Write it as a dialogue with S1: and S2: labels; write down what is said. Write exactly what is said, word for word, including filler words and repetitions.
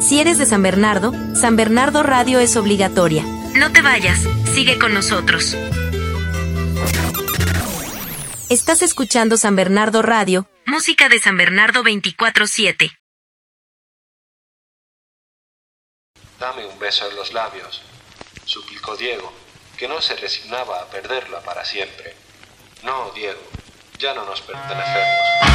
S1: Si eres de San Bernardo, San Bernardo Radio es obligatoria. No te vayas, sigue con nosotros. Estás escuchando San Bernardo Radio, música de San Bernardo veinticuatro siete.
S2: Dame un beso en los labios, suplicó Diego, que no se resignaba a perderla para siempre. No, Diego, ya no nos pertenecemos.